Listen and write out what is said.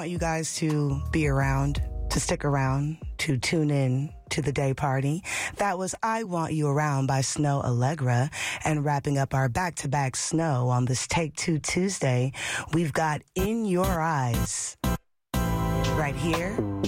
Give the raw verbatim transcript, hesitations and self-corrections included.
you guys to be around, to stick around, to tune in to the day party. That was I Want You Around by Snow Allegra. And wrapping up our back-to-back Snow on this Take Two Tuesday, we've got In Your Eyes right here